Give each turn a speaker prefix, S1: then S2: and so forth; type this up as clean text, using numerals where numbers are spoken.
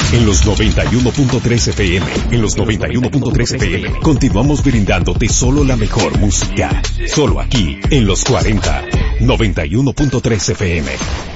S1: En los 91.3 FM, en los 91.3 FM, continuamos brindándote solo la mejor música. Solo aquí, en los 40. 91.3 FM.